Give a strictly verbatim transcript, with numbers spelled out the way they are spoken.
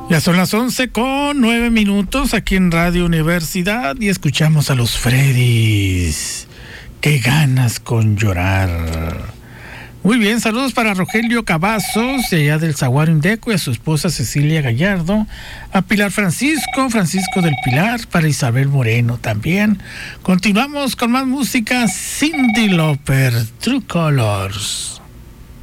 Ya son las once con nueve minutos aquí en Radio Universidad y escuchamos a los Freddys. Qué ganas con llorar. Muy bien, saludos para Rogelio Cavazos, de allá del Zaguaro Indeco, y a su esposa Cecilia Gallardo, a Pilar Francisco, Francisco del Pilar, para Isabel Moreno también. Continuamos con más música. Cyndi Lauper, True Colors.